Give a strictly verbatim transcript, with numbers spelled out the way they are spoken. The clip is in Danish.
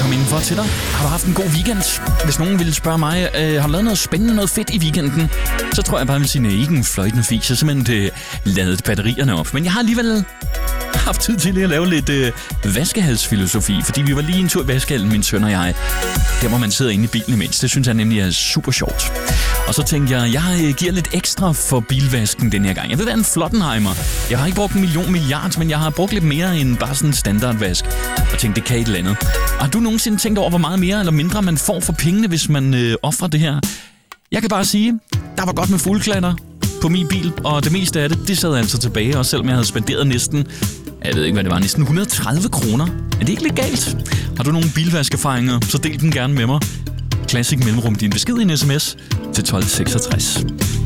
komme indenfor til dig. Har du haft en god weekend? Hvis nogen ville spørge mig, øh, har du lavet noget spændende, noget fedt i weekenden? Så tror jeg bare, jeg vil sige, nej, ikke en fløjtende fis. Jeg har simpelthen øh, ladet batterierne op. Men jeg har alligevel haft tid til at lave lidt øh, vaskehalsfilosofi, fordi vi var lige en tur i vaskehallen, min søn og jeg. Der hvor man sidder inde i bilen imens. Det synes jeg nemlig er super sjovt. Og så tænkte jeg, jeg øh, giver lidt ekstra for bilvasken den her gang. Jeg vil være en Flottenheimer. Jeg har ikke brugt en million milliard, men jeg har brugt lidt mere end bare sådan en standardvask. Og tænkte, det kan et eller andet. Har du nogensinde tænkt over, hvor meget mere eller mindre man får for pengene, hvis man øh, offrer det her? Jeg kan bare sige, der var godt med fuldklatter på min bil, og det meste af det, det sad altså tilbage, også selvom jeg havde spenderet næsten, jeg ved ikke hvad det var, næsten et hundrede og tredive kroner. Er det ikke lidt galt? Har du nogle bilvaskerfaringer, så del den gerne med mig. Classic Mellemrum, din besked i en sms til tolv seksogtres.